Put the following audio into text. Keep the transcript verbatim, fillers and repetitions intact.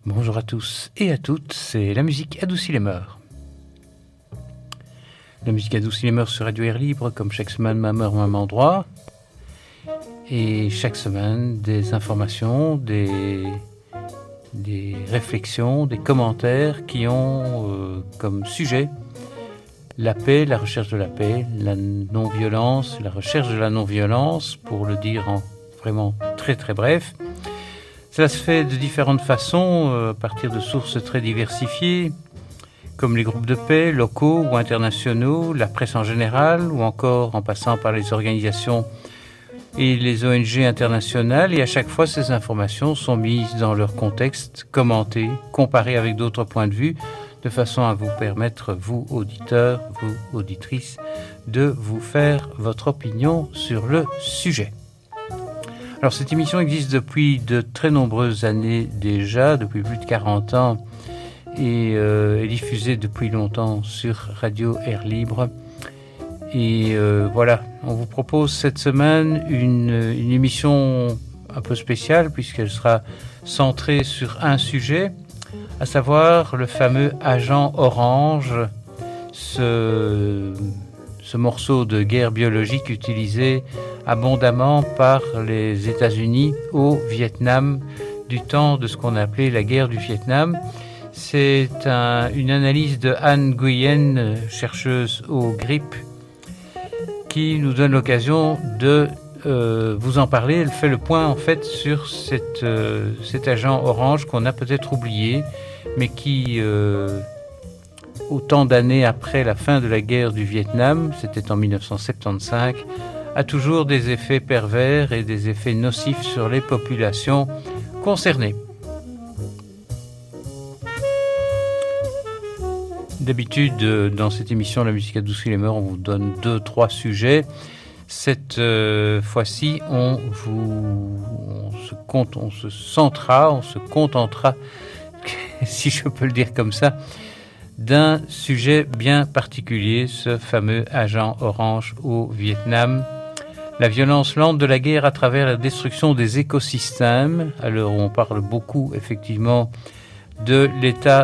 Bonjour à tous et à toutes, c'est la musique adoucit les mœurs. La musique adoucit les mœurs sur Radio Air Libre, comme chaque semaine, même heure, même endroit. Et chaque semaine, des informations, des, des réflexions, des commentaires qui ont euh, comme sujet la paix, la recherche de la paix, la non-violence, la recherche de la non-violence, pour le dire en vraiment très très bref. Cela se fait de différentes façons, euh, à partir de sources très diversifiées, comme les groupes de paix, locaux ou internationaux, la presse en général, ou encore en passant par les organisations et les O N G internationales. Et à chaque fois, ces informations sont mises dans leur contexte, commentées, comparées avec d'autres points de vue, de façon à vous permettre, vous auditeurs, vous auditrices, de vous faire votre opinion sur le sujet. Alors cette émission existe depuis de très nombreuses années déjà, depuis plus de quarante ans, et euh, est diffusée depuis longtemps sur Radio Air Libre. Et euh, voilà, on vous propose cette semaine une, une émission un peu spéciale, puisqu'elle sera centrée sur un sujet, à savoir le fameux agent orange, ce, ce morceau de guerre biologique utilisé abondamment par les États-Unis au Vietnam du temps de ce qu'on appelait la guerre du Vietnam. C'est un, une analyse de Anne Nguyen, chercheuse au GRIP, qui nous donne l'occasion de euh, vous en parler. Elle fait le point en fait sur cette, euh, cet agent orange qu'on a peut-être oublié, mais qui, euh, autant d'années après la fin de la guerre du Vietnam, c'était en dix-neuf cent soixante-quinze, a toujours des effets pervers et des effets nocifs sur les populations concernées. D'habitude, dans cette émission La musique adoucit les mœurs, on vous donne deux, trois sujets. Cette euh, fois-ci, on vous, on se compte, on se centrera, on se contentera, si je peux le dire comme ça, d'un sujet bien particulier, ce fameux agent orange au Vietnam. La violence lente de la guerre à travers la destruction des écosystèmes. Alors on parle beaucoup effectivement de l'état